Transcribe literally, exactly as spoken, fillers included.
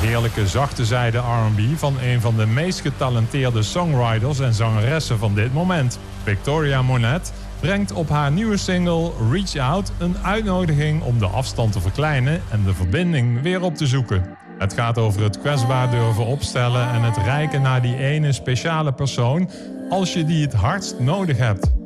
heerlijke zachte zijde R en B van een van de meest getalenteerde songwriters en zangeressen van dit moment. Victoria Monet brengt op haar nieuwe single Reach Out een uitnodiging om de afstand te verkleinen en de verbinding weer op te zoeken. Het gaat over het kwetsbaar durven opstellen en het reiken naar die ene speciale persoon als je die het hardst nodig hebt.